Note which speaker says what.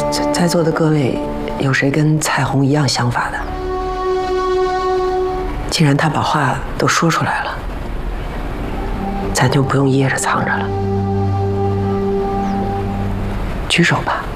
Speaker 1: 在座的各位，有谁跟彩虹一样想法的？既然他把话都说出来了，咱就不用掖着藏着了。举手吧。